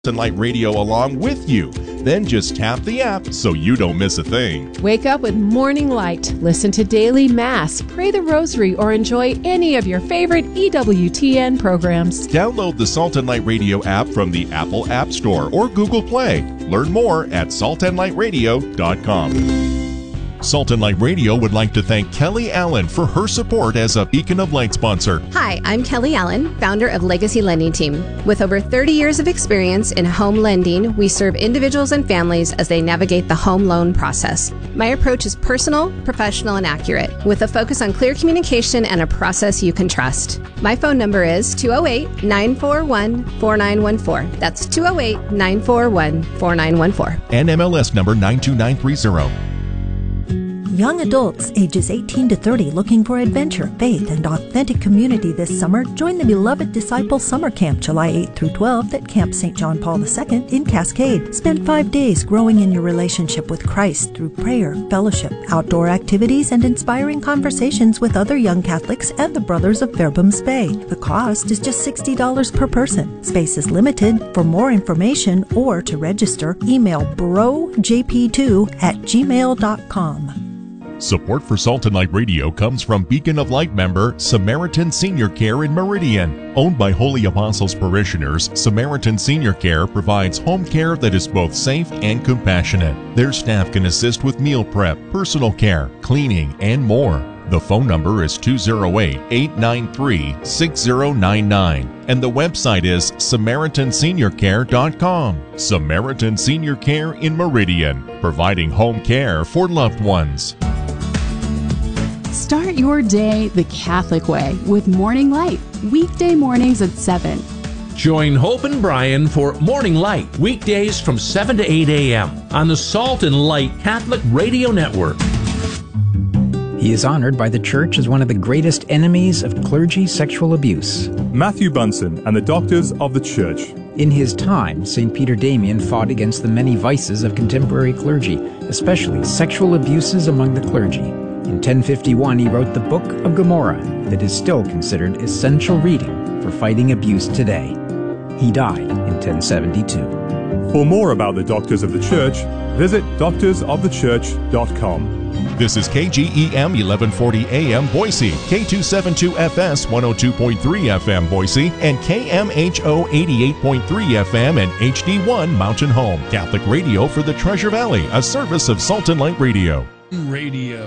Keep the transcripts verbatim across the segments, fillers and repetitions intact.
Sultan Light Radio along with you. Then just tap the app so you don't miss a thing. Wake up with Morning Light. Listen to Daily Mass, pray the Rosary, or enjoy any of your favorite E W T N programs. Download the Sultan Light Radio app from the Apple App Store or Google Play. Learn more at sultan light radio dot com. Sultan Light Radio would like to thank Kelly Allen for her support as a Beacon of Light sponsor. Hi, I'm Kelly Allen, founder of Legacy Lending Team. With over thirty years of experience in home lending, we serve individuals and families as they navigate the home loan process. My approach is personal, professional, and accurate, with a focus on clear communication and a process you can trust. My phone number is two oh eight, nine four one, four nine one four. That's two oh eight, nine four one, four nine one four. And M L S number nine two nine three zero. Young adults ages eighteen to thirty looking for adventure, faith, and authentic community this summer, join the Beloved Disciple Summer Camp July eighth through twelfth at Camp Saint John Paul the Second in Cascade. Spend five days growing in your relationship with Christ through prayer, fellowship, outdoor activities, and inspiring conversations with other young Catholics and the Brothers of Fairbanks Bay. The cost is just sixty dollars per person. Space is limited. For more information or to register, email bro j p two at gmail dot com. Support for Sultan Light Radio comes from Beacon of Light member Samaritan Senior Care in Meridian. Owned by Holy Apostles parishioners, Samaritan Senior Care provides home care that is both safe and compassionate. Their staff can assist with meal prep, personal care, cleaning, and more. The phone number is two oh eight, eight nine three, six oh nine nine, and the website is samaritan senior care dot com. Samaritan Senior Care in Meridian, providing home care for loved ones. Start your day the Catholic way with Morning Light, weekday mornings at seven. Join Hope and Brian for Morning Light, weekdays from seven to eight a.m. on the Sultan Light Catholic Radio Network. He is honored by the Church as one of the greatest enemies of clergy sexual abuse. Matthew Bunson and the Doctors of the Church. In his time, Saint Peter Damian fought against the many vices of contemporary clergy, especially sexual abuses among the clergy. In ten fifty-one, he wrote the Book of Gomorrah that is still considered essential reading for fighting abuse today. He died in ten seventy-two. For more about the Doctors of the Church, visit doctors of the church dot com. This is K G E M eleven forty A M Boise, K two seventy-two F S one oh two point three F M Boise, and K M H O eighty-eight point three F M and H D one Mountain Home. Catholic radio for the Treasure Valley, a service of Sultan Light Radio. Radio.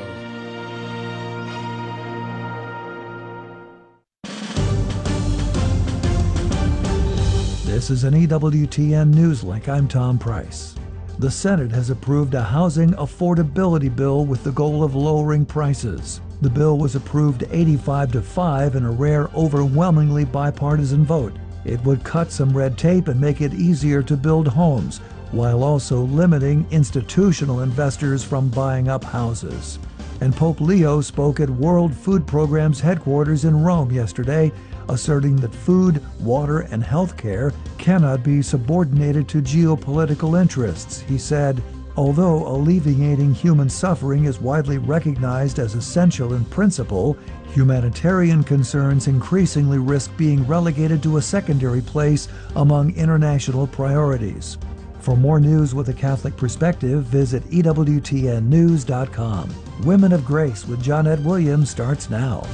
This is an E W T N Newslink. I'm Tom Price. The Senate has approved a housing affordability bill with the goal of lowering prices. The bill was approved eighty-five to five in a rare, overwhelmingly bipartisan vote. It would cut some red tape and make it easier to build homes, while also limiting institutional investors from buying up houses. And Pope Leo spoke at World Food Program's headquarters in Rome yesterday, asserting that food, water, and health care cannot be subordinated to geopolitical interests. He said, although alleviating human suffering is widely recognized as essential in principle, humanitarian concerns increasingly risk being relegated to a secondary place among international priorities. For more news with a Catholic perspective, visit E W T N news dot com. Women of Grace with Johnnette Williams starts now.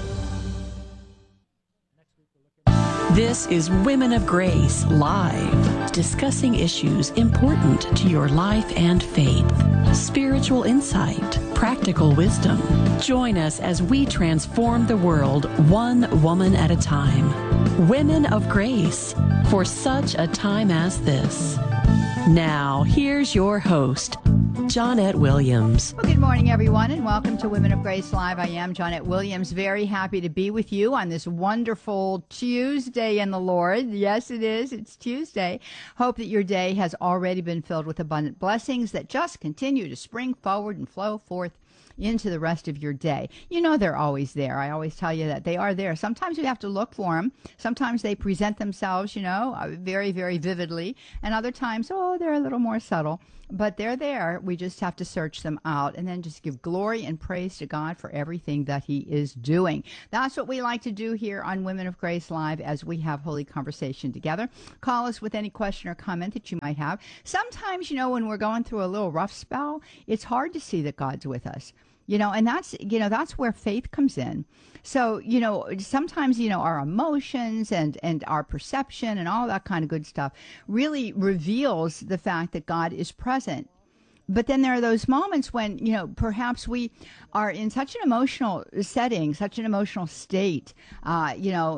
This is Women of Grace Live, discussing issues important to your life and faith. Spiritual insight, practical wisdom. Join us as we transform the world one woman at a time. Women of Grace, for such a time as this. Now, here's your host, Johnnette Williams. Well, good morning, everyone, and welcome to Women of Grace Live. I am Johnnette Williams, very happy to be with you on this wonderful Tuesday in the Lord. Yes, it is. It's Tuesday. Hope that your day has already been filled with abundant blessings that just continue to spring forward and flow forth into the rest of your day. You know they're always there. I always tell you that they are there. Sometimes we have to look for them. Sometimes they present themselves, you know, very, very vividly. And other times, oh, they're a little more subtle. But they're there. there. We just have to search them out and then just give glory and praise to God for everything that he is doing. That's what we like to do here on Women of Grace Live as we have holy conversation together. Call us with any question or comment that you might have. Sometimes, you know, when we're going through a little rough spell, it's hard to see that God's with us. You know, and that's, you know, that's where faith comes in. So, you know, sometimes, you know, our emotions and, and our perception and all that kind of good stuff really reveals the fact that God is present. But then there are those moments when, you know, perhaps we are in such an emotional setting, such an emotional state, uh, you know,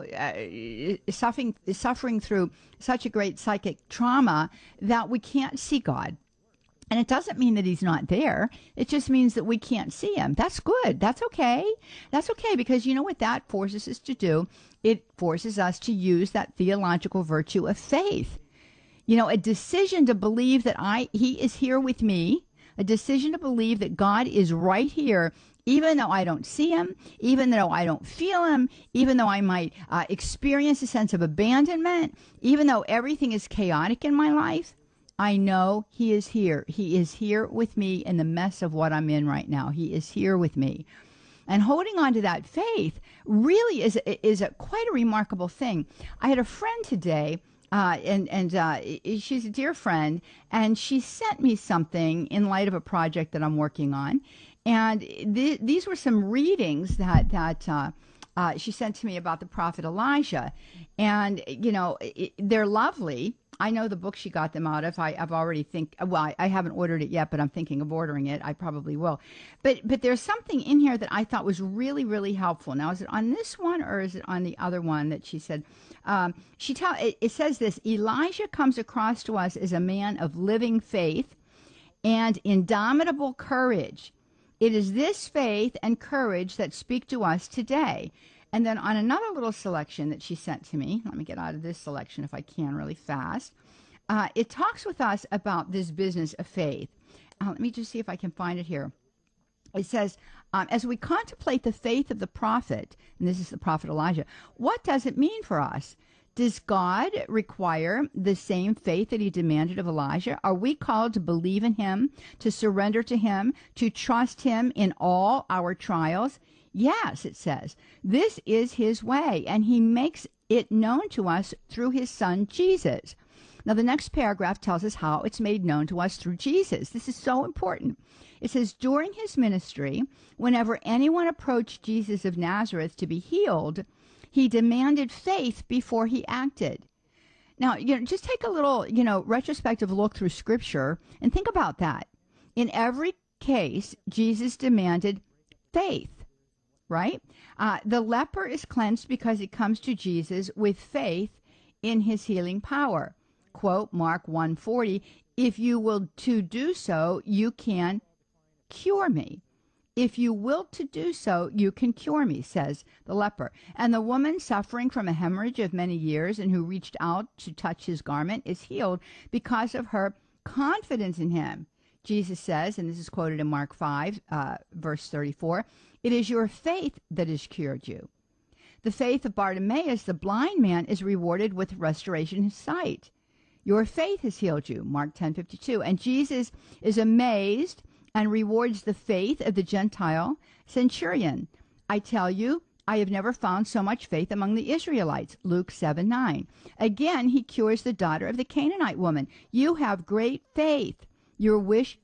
uh, suffering, suffering through such a great psychic trauma that we can't see God. And it doesn't mean that he's not there. It just means that we can't see him. That's good. That's okay. That's okay, because you know what that forces us to do? It forces us to use that theological virtue of faith. You know, a decision to believe that I he is here with me, a decision to believe that God is right here, even though I don't see him, even though I don't feel him, even though I might uh, experience a sense of abandonment, even though everything is chaotic in my life. I know he is here. He is here with me in the mess of what I'm in right now. He is here with me. And holding on to that faith really is, is a, quite a remarkable thing. I had a friend today, uh, and, and uh, she's a dear friend, and she sent me something in light of a project that I'm working on. And th- these were some readings that, that uh, uh, she sent to me about the prophet Elijah. And, you know, it, they're lovely. I know the book she got them out of. I, I've already think. Well, I, I haven't ordered it yet, but I'm thinking of ordering it. I probably will. But but there's something in here that I thought was really really helpful. Now, is it on this one or is it on the other one that she said? Um, she tell it, it says this: Elijah comes across to us as a man of living faith and indomitable courage. It is this faith and courage that speak to us today. And then on another little selection that she sent to me, let me get out of this selection if I can really fast, uh, it talks with us about this business of faith. Uh, let me just see if I can find it here. It says, um, as we contemplate the faith of the prophet, and this is the prophet Elijah, what does it mean for us? Does God require the same faith that he demanded of Elijah? Are we called to believe in him, to surrender to him, to trust him in all our trials? Yes, it says, this is his way, and he makes it known to us through his son, Jesus. Now, the next paragraph tells us how it's made known to us through Jesus. This is so important. It says, during his ministry, whenever anyone approached Jesus of Nazareth to be healed, he demanded faith before he acted. Now, you know, just take a little, you know, retrospective look through Scripture and think about that. In every case, Jesus demanded faith. Right? Uh, the leper is cleansed because he comes to Jesus with faith in his healing power. Quote, Mark one forty, if you will to do so, you can cure me. If you will to do so, you can cure me, says the leper. And the woman suffering from a hemorrhage of many years and who reached out to touch his garment is healed because of her confidence in him. Jesus says, and this is quoted in Mark five, uh, verse thirty-four, it is your faith that has cured you. The faith of Bartimaeus, the blind man, is rewarded with restoration of sight. Your faith has healed you, Mark ten fifty-two. And Jesus is amazed and rewards the faith of the Gentile centurion. I tell you, I have never found so much faith among the Israelites, Luke seven nine. Again, he cures the daughter of the Canaanite woman. You have great faith. Your wish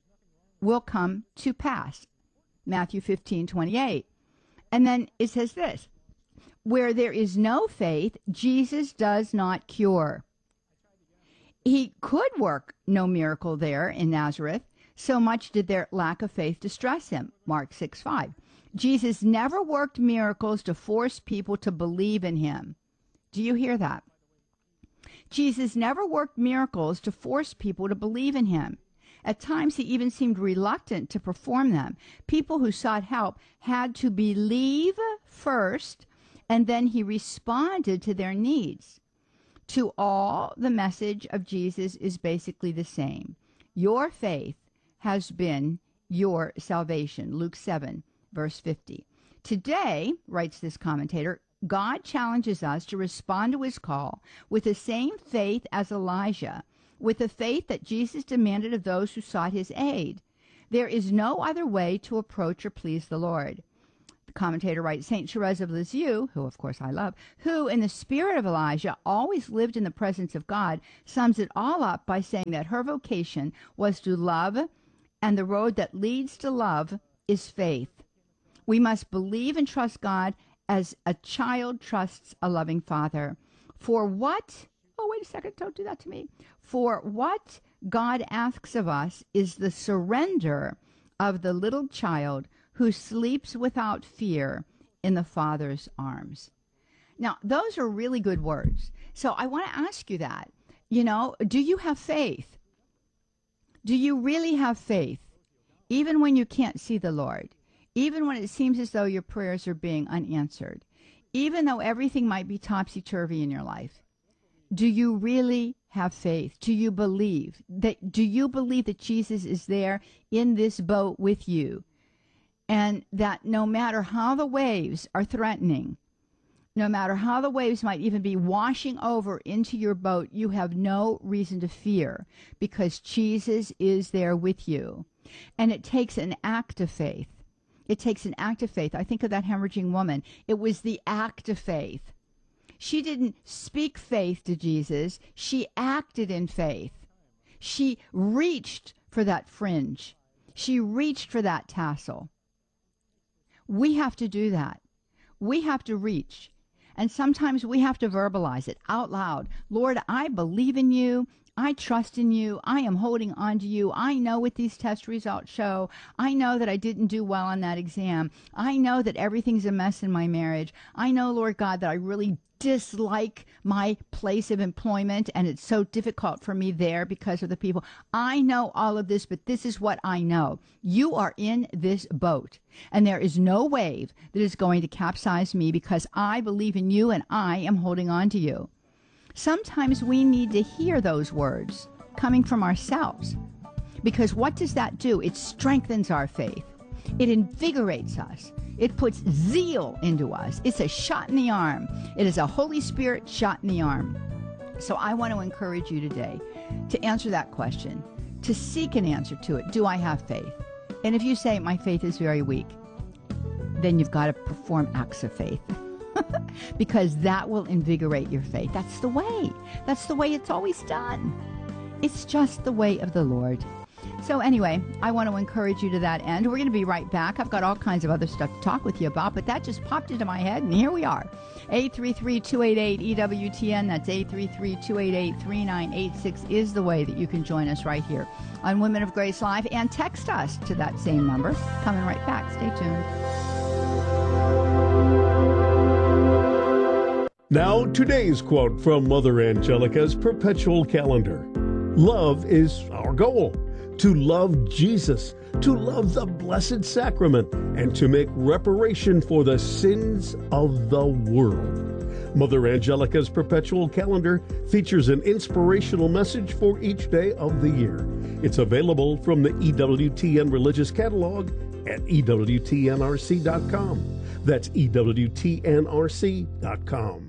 will come to pass. Matthew fifteen twenty-eight. And then it says this, where there is no faith, Jesus does not cure. He could work no miracle there in Nazareth, so much did their lack of faith distress him. Mark six five. Jesus never worked miracles to force people to believe in him. Do you hear that? Jesus never worked miracles to force people to believe in him. At times, he even seemed reluctant to perform them. People who sought help had to believe first, and then he responded to their needs. To all, the message of Jesus is basically the same. Your faith has been your salvation. Luke seven, verse fifty. Today, writes this commentator, God challenges us to respond to his call with the same faith as Elijah. with the faith that Jesus demanded of those who sought his aid. There is no other way to approach or please the Lord. The commentator writes, Saint Therese of Lisieux, who of course I love, who in the spirit of Elijah always lived in the presence of God, sums it all up by saying that her vocation was to love, and the road that leads to love is faith. We must believe and trust God as a child trusts a loving father. For what, oh, wait a second, don't do that to me. For what God asks of us is the surrender of the little child who sleeps without fear in the Father's arms. Now, those are really good words. So I want to ask you that. You know, do you have faith? Do you really have faith? Even when you can't see the Lord, even when it seems as though your prayers are being unanswered, even though everything might be topsy-turvy in your life, do you really have faith? Do you believe that, do you believe that Jesus is there in this boat with you? And that no matter how the waves are threatening, no matter how the waves might even be washing over into your boat, you have no reason to fear because Jesus is there with you. And it takes an act of faith. It takes an act of faith. I think of that hemorrhaging woman. It was the act of faith. She didn't speak faith to Jesus. She acted in faith. She reached for that fringe. She reached for that tassel. We have to do that. We have to reach. And sometimes we have to verbalize it out loud. Lord, I believe in you. I trust in you. I am holding on to you. I know what these test results show. I know that I didn't do well on that exam. I know that everything's a mess in my marriage. I know, Lord God, that I really dislike my place of employment and it's so difficult for me there because of the people. I know all of this, but this is what I know. You are in this boat and there is no wave that is going to capsize me because I believe in you and I am holding on to you. Sometimes we need to hear those words coming from ourselves because what does that do? It strengthens our faith. It invigorates us. It puts zeal into us. It's a shot in the arm. It is a Holy Spirit shot in the arm. So I want to encourage you today to answer that question, to seek an answer to it. Do I have faith? And if you say, my faith is very weak, then you've got to perform acts of faith because that will invigorate your faith. That's the way. That's the way it's always done. It's just the way of the Lord. So anyway, I want to encourage you to that end. We're going to be right back. I've got all kinds of other stuff to talk with you about, but that just popped into my head, and here we are. eight three three, two eight eight, E W T N. That's eight three three, two eight eight, three nine eight six is the way that you can join us right here on Women of Grace Live, and text us to that same number. Coming right back. Stay tuned. Now, today's quote from Mother Angelica's Perpetual Calendar. Love is our goal. To love Jesus, to love the Blessed Sacrament, and to make reparation for the sins of the world. Mother Angelica's Perpetual Calendar features an inspirational message for each day of the year. It's available from the E W T N Religious Catalog at E W T N R C dot com. That's E W T N R C dot com.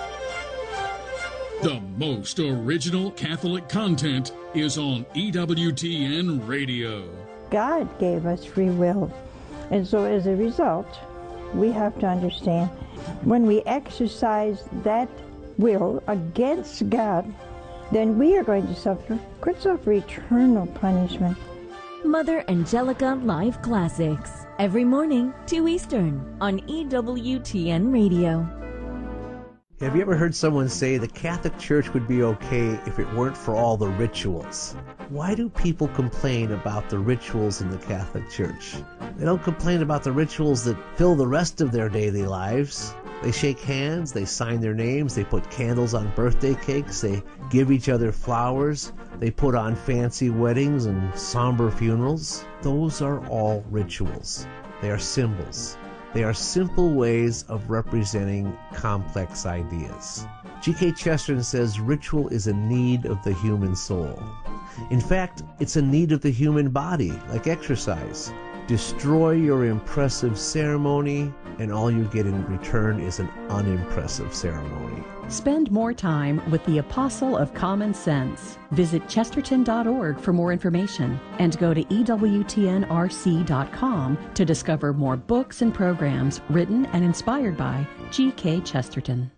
The most original Catholic content is on E W T N Radio. God gave us free will, and so as a result, we have to understand when we exercise that will against God, then we are going to suffer, could suffer eternal punishment. Mother Angelica Live Classics, every morning, two Eastern, on E W T N Radio. Have you ever heard someone say the Catholic Church would be okay if it weren't for all the rituals? Why do people complain about the rituals in the Catholic Church? They don't complain about the rituals that fill the rest of their daily lives. They shake hands, they sign their names, they put candles on birthday cakes, they give each other flowers, they put on fancy weddings and somber funerals. Those are all rituals. They are symbols. They are simple ways of representing complex ideas. G K Chesterton says ritual is a need of the human soul. In fact, it's a need of the human body, like exercise. Destroy your impressive ceremony, and all you get in return is an unimpressive ceremony. Spend more time with the Apostle of Common Sense. Visit chesterton dot org for more information and go to E W T N R C dot com to discover more books and programs written and inspired by G K Chesterton.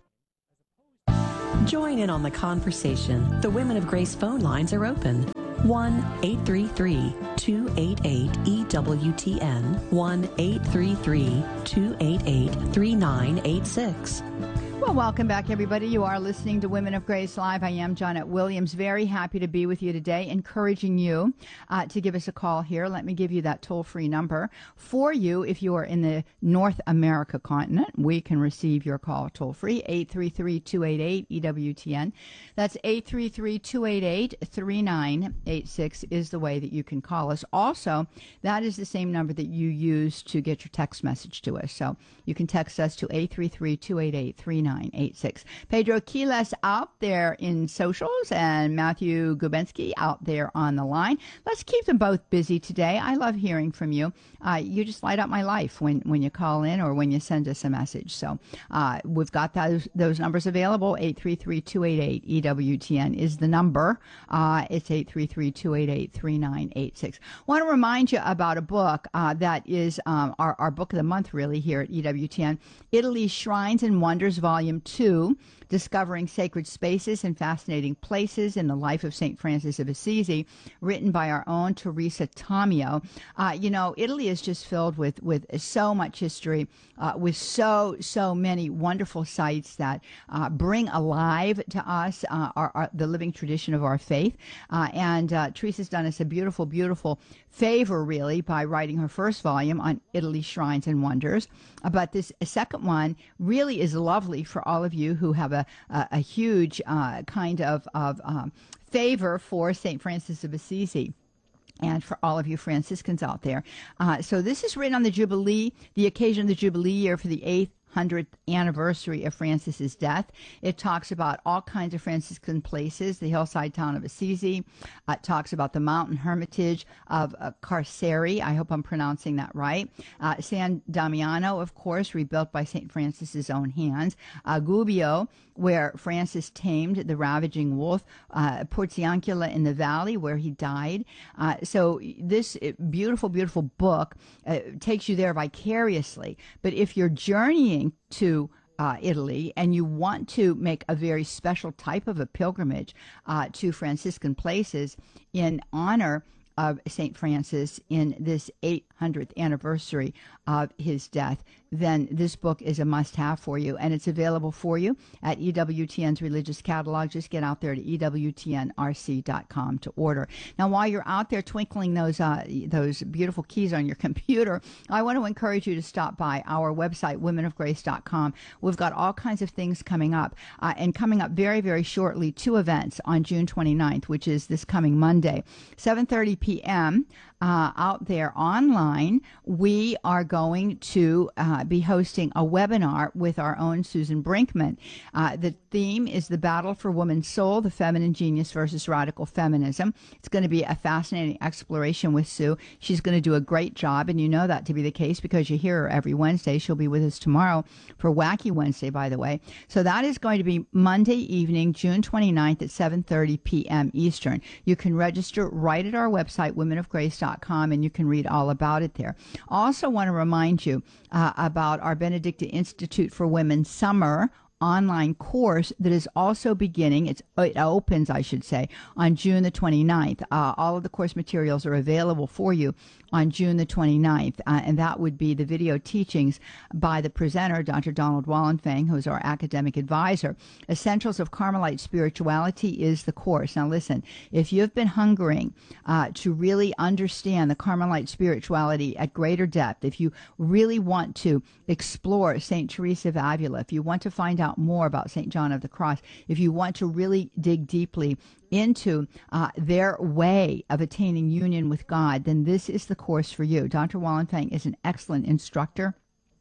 Join in on the conversation. The Women of Grace phone lines are open. one eight three three, two eight eight, E W T N, one eight three three, two eight eight, three nine eight six. Well, welcome back, everybody. You are listening to Women of Grace Live. I am Janet Williams. Very happy to be with you today, encouraging you uh, to give us a call here. Let me give you that toll-free number for you. If you are in the North America continent, we can receive your call toll-free, eight three three, two eight eight, E W T N. That's eight three three, two eight eight, three nine eight six is the way that you can call us. Also, that is the same number that you use to get your text message to us. So you can text us to eight three three, two eight eight, three nine eight six. Pedro Quiles out there in socials and Matthew Gubensky out there on the line. Let's keep them both busy today. I love hearing from you. Uh, you just light up my life when, when you call in or when you send us a message. So uh, we've got those, those numbers available. eight three three, two eight eight, E W T N is the number. Uh, it's eight three three, two eight eight, three nine eight six. Want to remind you about a book uh, that is um, our, our book of the month really here at E W T N. Italy's Shrines and Wonders, Volume two, Discovering Sacred Spaces and Fascinating Places in the Life of Saint Francis of Assisi, written by our own Teresa Tomeo. Uh, you know, Italy is just filled with, with so much history, uh, with so, so many wonderful sites that uh, bring alive to us uh, our, our, the living tradition of our faith. Uh, and uh, Teresa's done us a beautiful, beautiful favor, really, by writing her first volume on Italy's Shrines and Wonders. Uh, but this second one really is lovely for all of you who have a, a, a huge uh, kind of, of um, favor for Saint Francis of Assisi. And for all of you Franciscans out there. Uh, so this is written on the Jubilee, the occasion of the Jubilee year for the eighth hundredth anniversary of Francis's death. It talks about all kinds of Franciscan places, the hillside town of Assisi. Uh, it talks about the mountain hermitage of uh, Carceri. I hope I'm pronouncing that right. Uh, San Damiano, of course, rebuilt by Saint Francis's own hands. Uh, Gubbio, where Francis tamed the ravaging wolf. Uh, Porziuncula in the valley, where he died. Uh, so this beautiful, beautiful book uh, takes you there vicariously. But if you're journeying to uh, Italy and you want to make a very special type of a pilgrimage uh, to Franciscan places in honor of Saint Francis in this eight hundredth anniversary of his death, then this book is a must-have for you, and it's available for you at E W T N's Religious Catalog. Just get out there to E W T N R C dot com to order. Now, while you're out there twinkling those uh, those beautiful keys on your computer, I want to encourage you to stop by our website, women of grace dot com. We've got all kinds of things coming up, uh, and coming up very, very shortly, two events on June twenty-ninth, which is this coming Monday, seven thirty p.m., Uh, out there online. We are going to uh, be hosting a webinar with our own Susan Brinkman. Uh, the theme is the battle for woman's soul, the feminine genius versus radical feminism. It's going to be a fascinating exploration with Sue. She's going to do a great job, and you know that to be the case because you hear her every Wednesday. She'll be with us tomorrow for Wacky Wednesday, by the way. So that is going to be Monday evening, June twenty-ninth at seven thirty p.m. Eastern. You can register right at our website, women of grace dot com, and you can read all about it there. Also want to remind you uh, about our Benedictine Institute for Women Summer online course that is also beginning. It's, it opens, I should say, on June the twenty-ninth. Uh, all of the course materials are available for you on June the twenty-ninth, uh, and that would be the video teachings by the presenter, Doctor Donald Wallenfang, who's our academic advisor. Essentials of Carmelite Spirituality is the course. Now listen, if you've been hungering uh, to really understand the Carmelite spirituality at greater depth, if you really want to explore Saint Teresa of Avila, if you want to find out more about Saint John of the Cross, if you want to really dig deeply into uh, their way of attaining union with God, then this is the course for you. Doctor Wallenfang is an excellent instructor.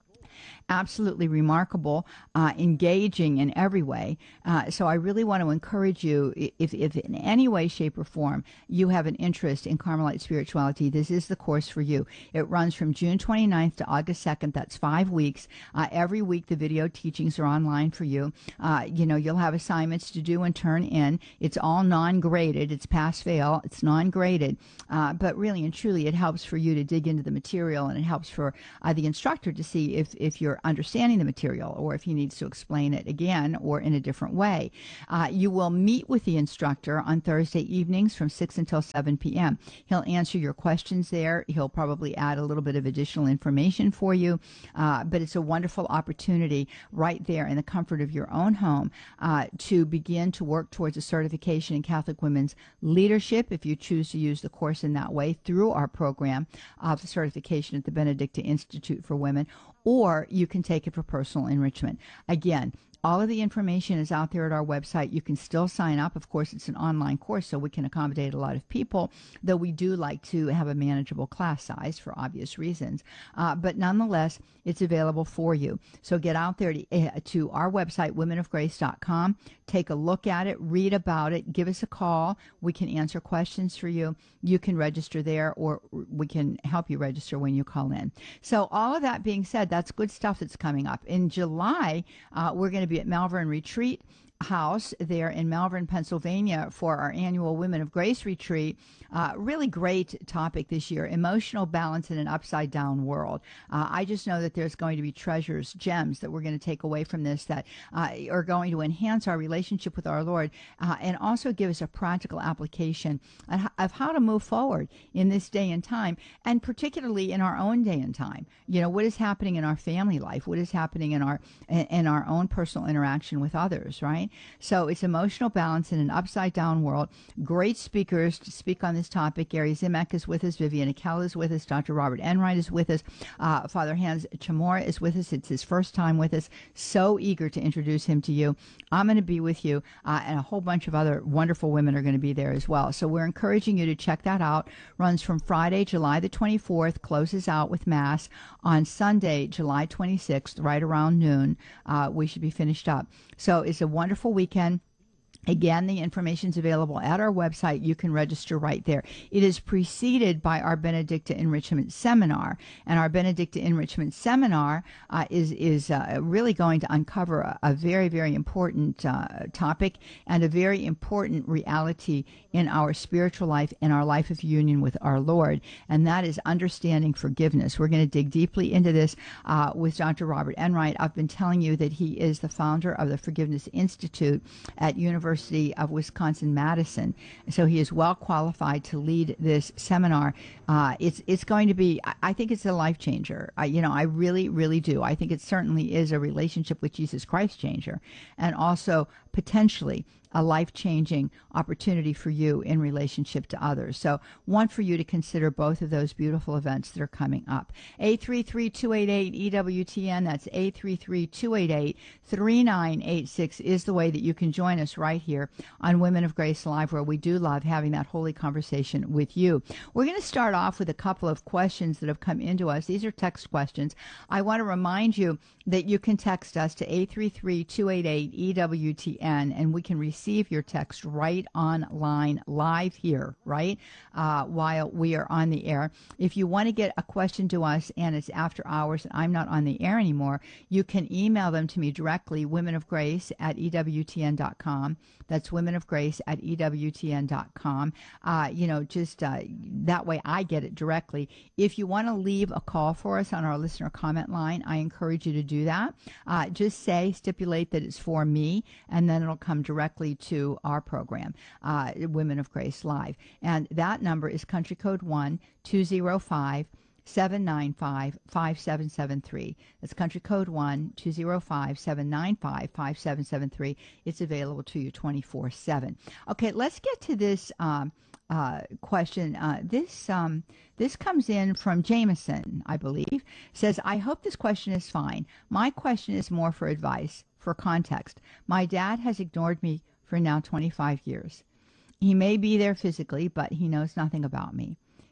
absolutely remarkable, uh, engaging in every way. Uh, so I really want to encourage you, if, if in any way, shape, or form you have an interest in Carmelite spirituality, this is the course for you. It runs from June twenty-ninth to August second. That's five weeks. Uh, every week the video teachings are online for you. Uh, you know, you'll have assignments to do and turn in. It's all non-graded. It's pass-fail. It's non-graded. Uh, but really and truly, it helps for you to dig into the material, and it helps for uh, the instructor to see if, if you're understanding the material or if he needs to explain it again or in a different way. Uh, you will meet with the instructor on Thursday evenings from six until seven p.m. He'll answer your questions there. He'll probably add a little bit of additional information for you, uh, but it's a wonderful opportunity right there in the comfort of your own home uh, to begin to work towards a certification in Catholic women's leadership, if you choose to use the course in that way, through our program of certification at the Benedicta Institute for Women, or you can take it for personal enrichment. Again, all of the information is out there at our website. You can still sign up. Of course, it's an online course, so we can accommodate a lot of people, though we do like to have a manageable class size for obvious reasons. Uh, but nonetheless, it's available for you. So get out there to, uh, to our website, women of grace dot com. Take a look at it, read about it, give us a call. We can answer questions for you. You can register there, or we can help you register when you call in. So all of that being said, that's good stuff that's coming up. In July, uh, we're going to be at Malvern Retreat House there in Malvern, Pennsylvania, for our annual Women of Grace retreat. Uh, really great topic this year: emotional balance in an upside down world. Uh, I just know that there's going to be treasures, gems that we're going to take away from this that uh, are going to enhance our relationship with our Lord, uh, and also give us a practical application of how to move forward in this day and time, and particularly in our own day and time. You know, what is happening in our family life? What is happening in our in our own personal interaction with others, right? So it's emotional balance in an upside down world. Great speakers to speak on this topic. Gary Zimek is with us. Viviana Kell is with us. Doctor Robert Enright is with us. Uh, Father Hans Chamorro is with us. It's his first time with us. So eager to introduce him to you. I'm going to be with you, uh, and a whole bunch of other wonderful women are going to be there as well. So we're encouraging you to check that out. Runs from Friday, July the twenty-fourth, closes out with Mass on Sunday, July twenty-sixth, right around noon. Uh, we should be finished up. So it's a wonderful weekend. Again, the information is available at our website. You can register right there. It is preceded by our Benedicta Enrichment Seminar, and our Benedicta Enrichment Seminar uh, is is uh, really going to uncover a, a very, very important uh, topic and a very important reality in our spiritual life and our life of union with our Lord, and that is understanding forgiveness. We're going to dig deeply into this uh, with Doctor Robert Enright. I've been telling you that he is the founder of the Forgiveness Institute at University University of Wisconsin-Madison. So he is well qualified to lead this seminar. Uh, it's it's going to be, I think it's a life changer. I, you know, I really, really do. I think it certainly is a relationship with Jesus Christ changer, and also potentially a life-changing opportunity for you in relationship to others. So one for you to consider both of those beautiful events that are coming up. eight three three, two eight eight, E W T N, that's eight three three, two eight eight, three nine eight six is the way that you can join us right here on Women of Grace Live, where we do love having that holy conversation with you. We're going to start off with a couple of questions that have come into us. These are text questions. I want to remind you that you can text us to eight three three, two eight eight, E W T N, and we can receive your text right online, live here, right, uh, while we are on the air. If you want to get a question to us and it's after hours and I'm not on the air anymore, you can email them to me directly, women of grace at E W T N dot com. That's women of grace at E W T N dot com. Uh, you know, just uh, that way I get it directly. If you want to leave a call for us on our listener comment line, I encourage you to do that. Uh, just say, stipulate that it's for me, and then it'll come directly to our program, uh, Women of Grace Live. And that number is country code one two zero five, seven nine five, five seven seven three. That's country code one two zero five, seven nine five, five seven seven three. It's available to you twenty-four seven. Okay, let's get to this um, uh, question. Uh, this um, this comes in from Jameson, I believe. Says, I hope this question is fine. My question is more for advice, for context. My dad has ignored me for now twenty-five years. He may be there physically, but he knows nothing about me.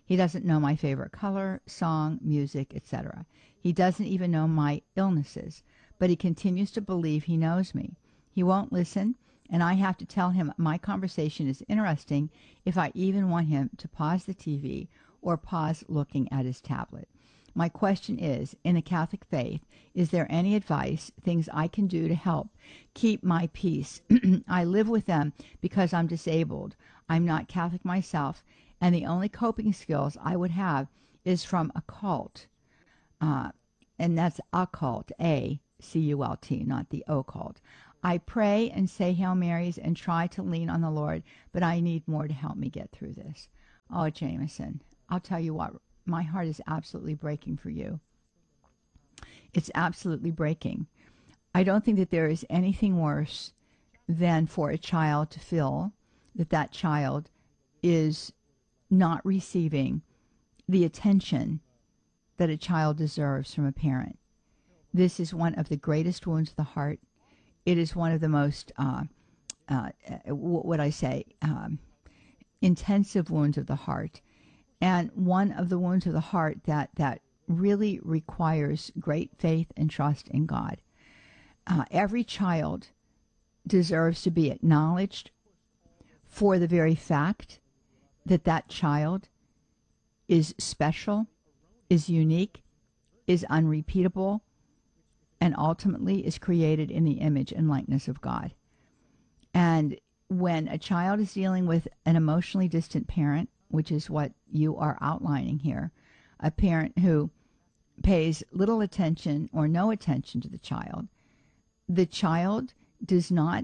He doesn't know my favorite color, song, music, et cetera. He doesn't even know my illnesses, but he continues to believe he knows me. He won't listen, and I have to tell him my conversation is interesting if I even want him to pause the T V or pause looking at his tablet. My question is, in the Catholic faith, is there any advice, things I can do to help keep my peace? I live with them because I'm disabled. I'm not Catholic myself, and the only coping skills I would have is from a cult. Uh, and that's occult, A C U L T, not the occult. I pray and say Hail Marys and try to lean on the Lord, but I need more to help me get through this. Oh, Jameson, I'll tell you what, my heart is absolutely breaking for you. It's absolutely breaking. I don't think that there is anything worse than for a child to feel that that child is not receiving the attention that a child deserves from a parent. This is one of the greatest wounds of the heart. It is one of the most, uh, uh, what would I say, um, intensive wounds of the heart. And one of the wounds of the heart that, that really requires great faith and trust in God. Uh, every child deserves to be acknowledged for the very fact that that child is special, is unique, is unrepeatable, and ultimately is created in the image and likeness of God. And when a child is dealing with an emotionally distant parent, which is what you are outlining here, a parent who pays little attention or no attention to the child, the child does not,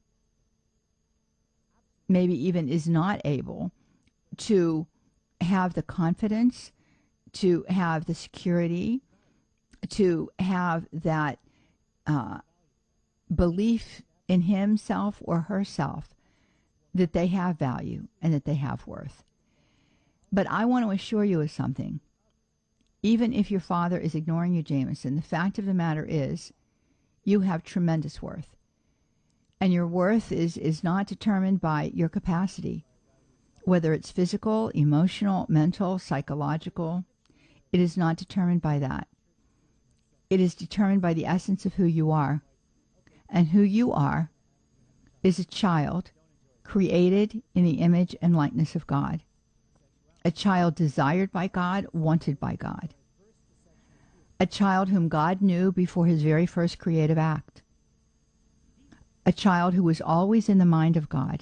maybe even is not able to have the confidence, to have the security, to have that uh, belief in himself or herself that they have value and that they have worth. But I want to assure you of something. Even if your father is ignoring you, Jameson, the fact of the matter is you have tremendous worth. And your worth is, is not determined by your capacity, whether it's physical, emotional, mental, psychological. It is not determined by that. It is determined by the essence of who you are. And who you are is a child created in the image and likeness of God. A child desired by God, wanted by God. A child whom God knew before his very first creative act. A child who was always in the mind of God.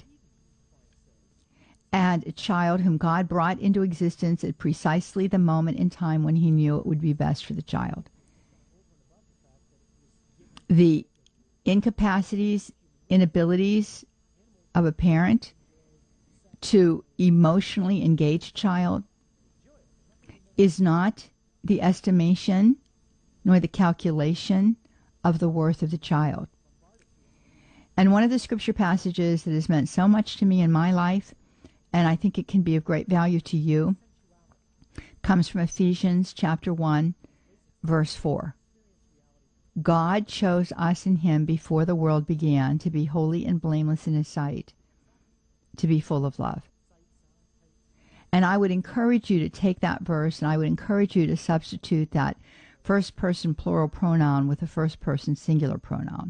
And a child whom God brought into existence at precisely the moment in time when he knew it would be best for the child. The incapacities, inabilities of a parent to emotionally engage a child is not the estimation nor the calculation of the worth of the child. And one of the scripture passages that has meant so much to me in my life, and I think it can be of great value to you, comes from Ephesians chapter one, verse four. God chose us in him before the world began to be holy and blameless in his sight, to be full of love. And I would encourage you to take that verse, and I would encourage you to substitute that first person plural pronoun with a first person singular pronoun.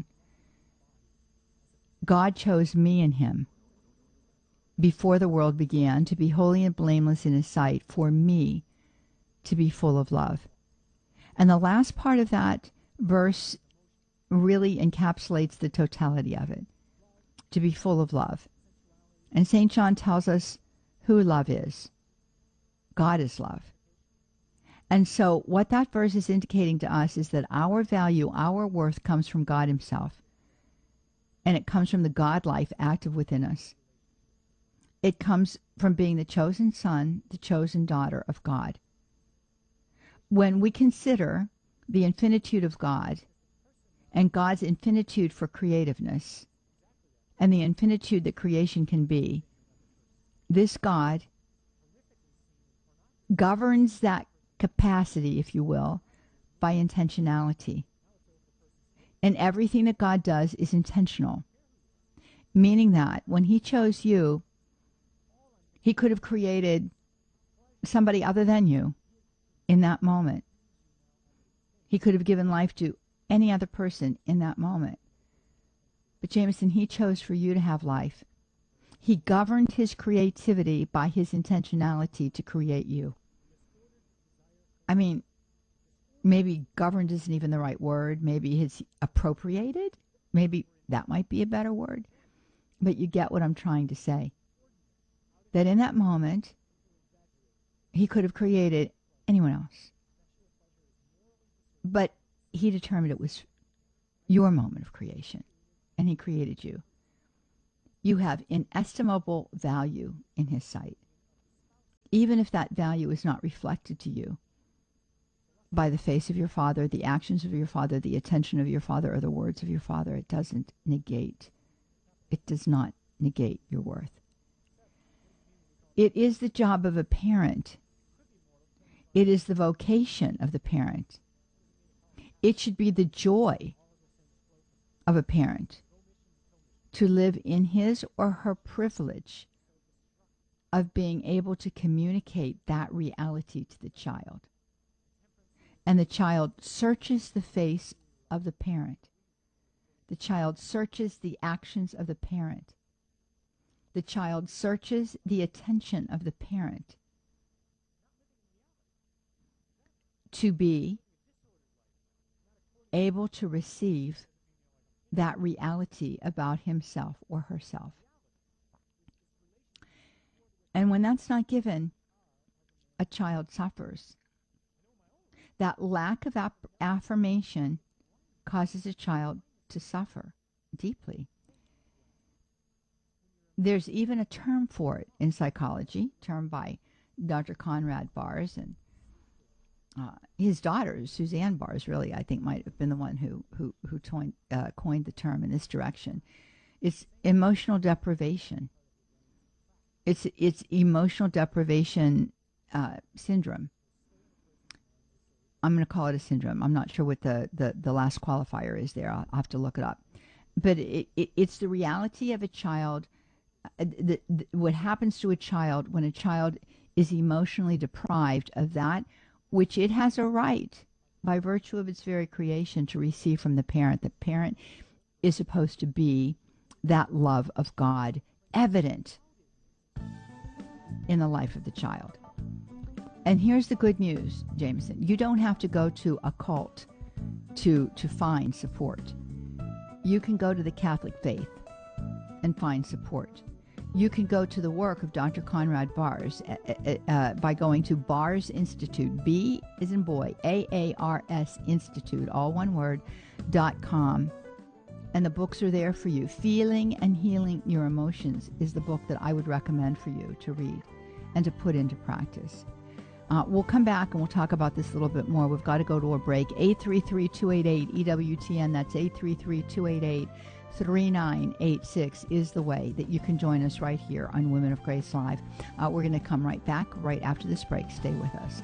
God chose me in him before the world began to be holy and blameless in his sight, for me to be full of love. And the last part of that verse really encapsulates the totality of it, to be full of love. And Saint John tells us who love is. God is love. And so what that verse is indicating to us is that our value, our worth comes from God himself. And it comes from the God life active within us. It comes from being the chosen son, the chosen daughter of God. When we consider the infinitude of God and God's infinitude for creativeness and the infinitude that creation can be, this God governs that capacity, if you will, by intentionality. And everything that God does is intentional, meaning that when he chose you, he could have created somebody other than you in that moment. He could have given life to any other person in that moment. But Jameson, he chose for you to have life. He governed his creativity by his intentionality to create you. I mean, maybe governed isn't even the right word. Maybe his appropriated. Maybe that might be a better word. But you get what I'm trying to say. That in that moment, he could have created anyone else. But he determined it was your moment of creation, and he created you. You have inestimable value in his sight, even if that value is not reflected to you by the face of your father, the actions of your father, the attention of your father, or the words of your father. It doesn't negate. It does not negate your worth. It is the job of a parent. It is the vocation of the parent. It should be the joy of a parent to live in his or her privilege of being able to communicate that reality to the child. And the child searches the face of the parent. The child searches the actions of the parent. The child searches the attention of the parent to be able to receive that reality about himself or herself. And when that's not given, a child suffers. That lack of ap- affirmation causes a child to suffer deeply. There's even a term for it in psychology, termed by Doctor Conrad Bars, and uh, his daughter, Suzanne Bars, really, I think, might have been the one who who who toined, uh, coined the term in this direction. It's emotional deprivation. It's it's emotional deprivation uh, syndrome. I'm going to call it a syndrome. I'm not sure what the, the, the last qualifier is there. I'll, I'll have to look it up. But it, it, it's the reality of a child. Uh, the, the, what happens to a child when a child is emotionally deprived of that which it has a right by virtue of its very creation to receive from the parent. The parent is supposed to be that love of God evident in the life of the child. And here's the good news, Jameson. You don't have to go to a cult to, to find support. You can go to the Catholic faith and find support. You can go to the work of Doctor Conrad Bars uh, uh, by going to Bars Institute, B as in boy, A A R S Institute, all one word, dot com. And the books are there for you. Feeling and Healing Your Emotions is the book that I would recommend for you to read and to put into practice. Uh, we'll come back and we'll talk about this a little bit more. We've got to go to a break. eight three three, two eight eight, E W T N. That's eight three three, two eight eight, three nine eight six is the way that you can join us right here on Women of Grace Live. Uh, we're going to come right back right after this break. Stay with us.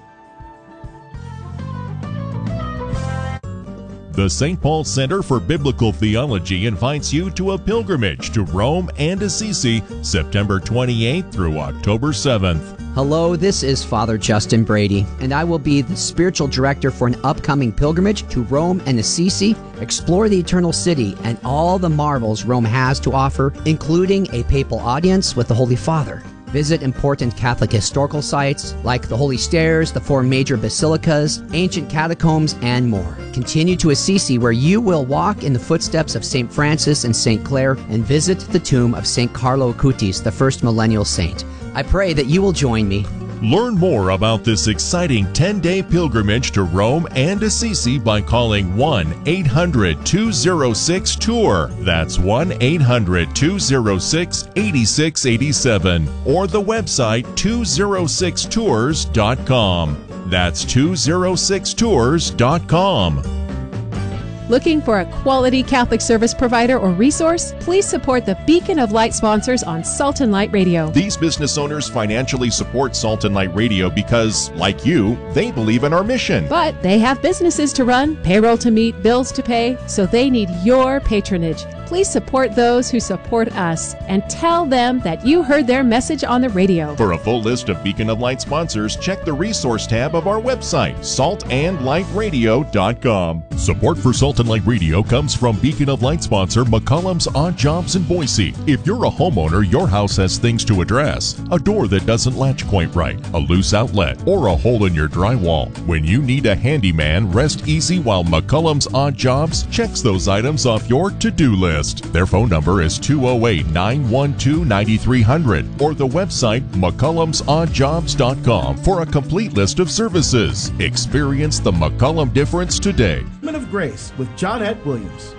The Saint Paul Center for Biblical Theology invites you to a pilgrimage to Rome and Assisi, September twenty-eighth through October seventh. Hello, this is Father Justin Brady, and I will be the spiritual director for an upcoming pilgrimage to Rome and Assisi. Explore the Eternal City and all the marvels Rome has to offer, including a papal audience with the Holy Father. Visit important Catholic historical sites like the Holy Stairs, the four major basilicas, ancient catacombs, and more. Continue to Assisi, where you will walk in the footsteps of Saint Francis and Saint Clare and visit the tomb of Saint Carlo Acutis, the first millennial saint. I pray that you will join me. Learn more about this exciting ten-day pilgrimage to Rome and Assisi by calling one eight hundred, two oh six, tour. That's one eight hundred, two oh six, eight six eight seven or the website two oh six tours dot com. That's two oh six tours dot com. Looking for a quality Catholic service provider or resource? Please support the Beacon of Light sponsors on Salt and Light Radio. These business owners financially support Salt and Light Radio because, like you, they believe in our mission. But they have businesses to run, payroll to meet, bills to pay, so they need your patronage. Please support those who support us and tell them that you heard their message on the radio. For a full list of Beacon of Light sponsors, check the resource tab of our website, salt and light radio dot com. Support for Salt and Light Radio comes from Beacon of Light sponsor McCollum's Odd Jobs in Boise. If you're a homeowner, your house has things to address. A door that doesn't latch quite right, a loose outlet, or a hole in your drywall. When you need a handyman, rest easy while McCollum's Odd Jobs checks those items off your to-do list. Their phone number is two oh eight, nine one two, nine three zero zero or the website mccollums odd jobs dot com for a complete list of services. Experience the McCollum difference today. Women of Grace with Johnette Williams.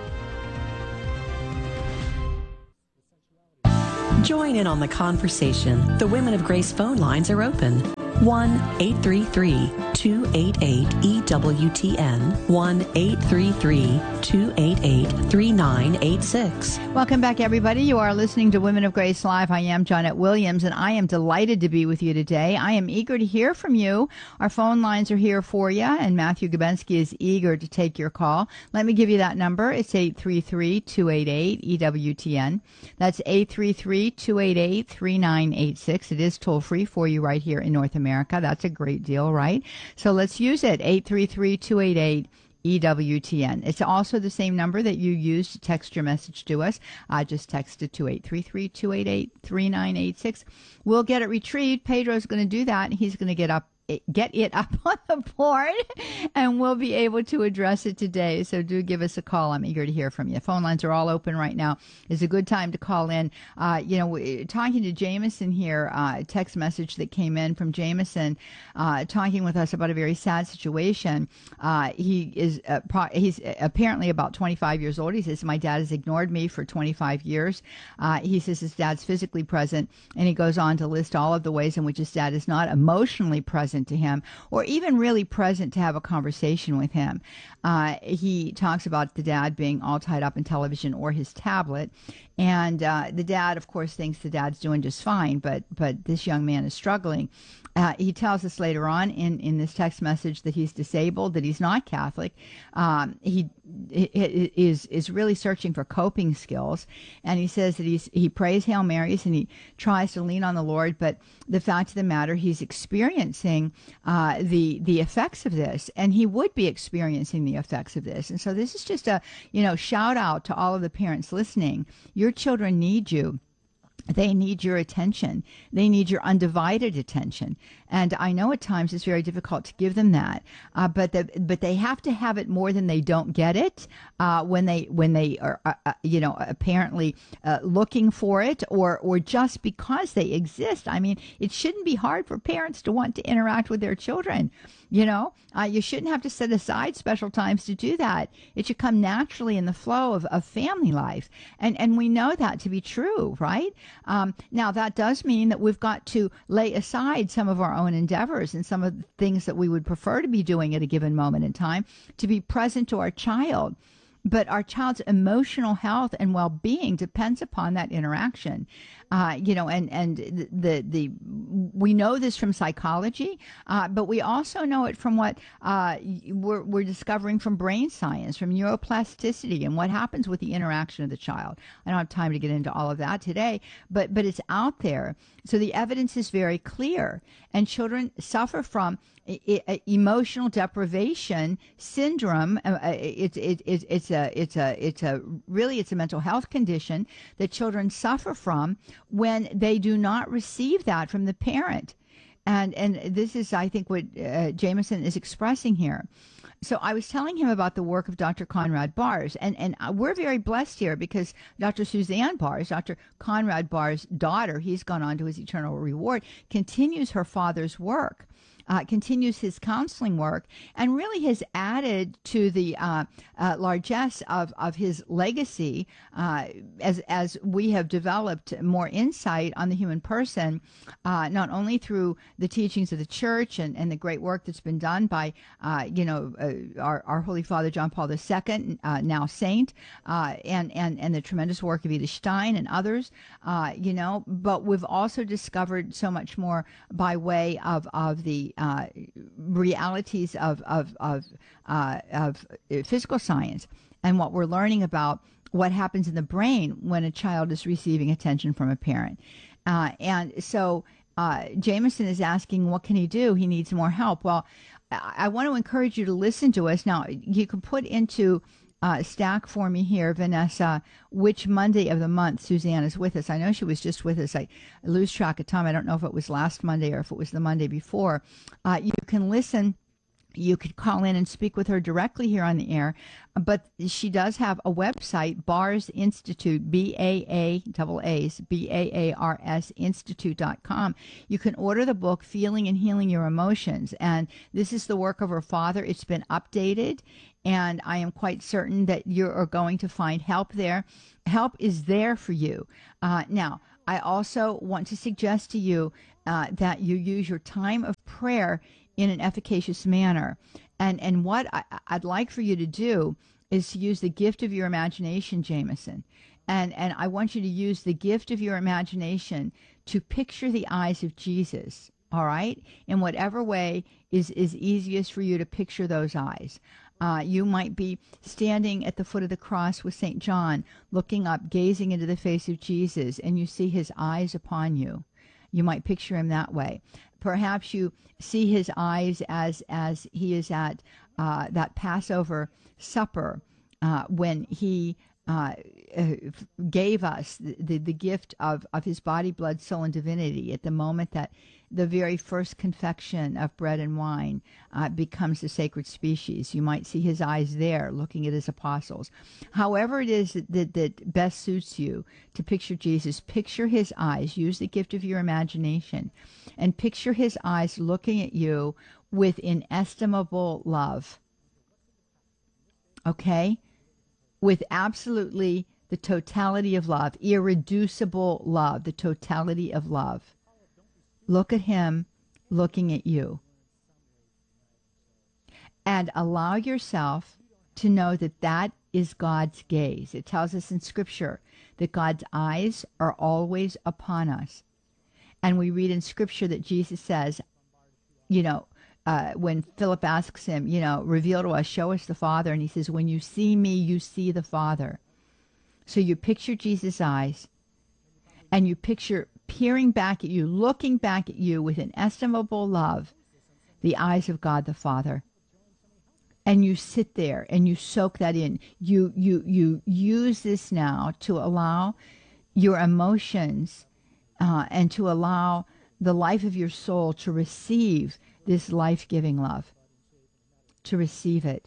Join in on the conversation. The Women of Grace phone lines are open. one eight three three, two eight eight, E W T N, one eight three three, two eight eight, three nine eight six. Welcome back, everybody. You are listening to Women of Grace Live. I am Johnette Williams, and I am delighted to be with you today. I am eager to hear from you. Our phone lines are here for you, and Matthew Gabensky is eager to take your call. Let me give you that number. It's eight three three, two eight eight, E W T N. That's eight three three, two eight eight, three nine eight six. It is toll-free for you right here in North America. That's a great deal, right? So let's use it, eight three three, two eight eight, E W T N. It's also the same number that you use to text your message to us. Uh, just text it to eight three three, two eight eight, three nine eight six. We'll get it retrieved. Pedro's going to do that, and he's going to get up get it up on the board, and we'll be able to address it today. So do give us a call. I'm eager to hear from you. Phone lines are all open right now. It's a good time to call in. Uh, you know, we, talking to Jameson here, uh, a text message that came in from Jameson, uh, talking with us about a very sad situation. Uh, he is uh, pro- he's apparently about twenty-five years old. He says, my dad has ignored me for twenty-five years. Uh, he says his dad's physically present, and he goes on to list all of the ways in which his dad is not emotionally present to him, or even really present to have a conversation with him. Uh, he talks about the dad being all tied up in television or his tablet, and uh, the dad, of course, thinks the dad's doing just fine, but but this young man is struggling. Uh, he tells us later on in, in this text message that he's disabled, that he's not Catholic. Um, he, he is is really searching for coping skills, and he says that he's he prays Hail Marys and he tries to lean on the Lord, but the fact of the matter, he's experiencing uh, the the effects of this, and he would be experiencing the effects of this. And so this is just a you know shout out to all of the parents listening. Your children need you. They need your attention. They need your undivided attention. And I know at times it's very difficult to give them that, uh, but the, but they have to have it more than they don't get it uh, when they when they are uh, uh, you know apparently uh, looking for it, or or just because they exist. I mean, it shouldn't be hard for parents to want to interact with their children. You know, uh, you shouldn't have to set aside special times to do that. It should come naturally in the flow of, of family life. And and we know that to be true, right? Um, now, that does mean that we've got to lay aside some of our own endeavors and some of the things that we would prefer to be doing at a given moment in time to be present to our child. But our child's emotional health and well-being depends upon that interaction. Uh, you know, and, and the, the, the, we know this from psychology, uh, but we also know it from what uh, we're, we're discovering from brain science, from neuroplasticity and what happens with the interaction of the child. I don't have time to get into all of that today, but, but it's out there. So the evidence is very clear, and children suffer from I- I- emotional deprivation syndrome. Uh, it's it, it, it's a it's a it's a really it's a mental health condition that children suffer from when they do not receive that from the parent, and and this is I think what uh, Jameson is expressing here. So I was telling him about the work of Doctor Conrad Bars, and, and we're very blessed here because Doctor Suzanne Bars, Doctor Conrad Bars' daughter, he's gone on to his eternal reward, continues her father's work. Uh, continues his counseling work, and really has added to the uh, uh, largesse of, of his legacy uh, as as we have developed more insight on the human person, uh, not only through the teachings of the church and, and the great work that's been done by, uh, you know, uh, our, our Holy Father John Paul the Second, uh, now saint, uh, and, and, and the tremendous work of Edith Stein and others, uh, you know, but we've also discovered so much more by way of, of the Uh, realities of of of, uh, of physical science and what we're learning about what happens in the brain when a child is receiving attention from a parent. Uh, and so uh, Jameson is asking, what can he do? He needs more help. Well, I, I want to encourage you to listen to us. Now, you can put into uh, stack for me here, Vanessa, which Monday of the month Suzanne is with us. I know she was just with us. I, I lose track of time. I don't know if it was last Monday or if it was the Monday before. Uh, you can listen. You could call in and speak with her directly here on the air, but she does have a website, Bars Institute, B A A double A's, B A A R S Institute dot com. You can order the book, Feeling and Healing Your Emotions, and this is the work of her father. It's been updated, and I am quite certain that you are going to find help there. Help is there for you. Uh, now, I also want to suggest to you uh, that you use your time of prayer in an efficacious manner. And and what I, I'd like for you to do is to use the gift of your imagination, Jameson. And, and I want you to use the gift of your imagination to picture the eyes of Jesus, all right? In whatever way is, is easiest for you to picture those eyes. Uh, you might be standing at the foot of the cross with Saint John, looking up, gazing into the face of Jesus, and you see his eyes upon you. You might picture him that way. Perhaps you see his eyes as as he is at uh, that Passover supper uh, when he uh, gave us the, the, the gift of, of his body, blood, soul, and divinity at the moment that the very first confection of bread and wine uh, becomes the sacred species. You might see his eyes there looking at his apostles. However it is that, that, that best suits you to picture Jesus, picture his eyes. Use the gift of your imagination and picture his eyes looking at you with inestimable love. Okay? With absolutely the totality of love, irreducible love, the totality of love. Look at him looking at you. And allow yourself to know that that is God's gaze. It tells us in Scripture that God's eyes are always upon us. And we read in Scripture that Jesus says, you know, uh, when Philip asks him, you know, reveal to us, show us the Father. And he says, when you see me, you see the Father. So you picture Jesus' eyes and you picture peering back at you, looking back at you with inestimable love, the eyes of God the Father. And you sit there and you soak that in. You you you use this now to allow your emotions uh, and to allow the life of your soul to receive this life-giving love, to receive it.